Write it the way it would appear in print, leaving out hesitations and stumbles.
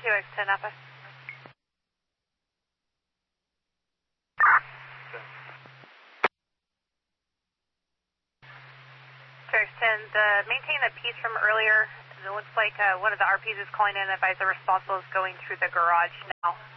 2X10 Napa. Maintain the piece from earlier. It looks like one of the RPs is calling in and advise the responsible is going through the garage now.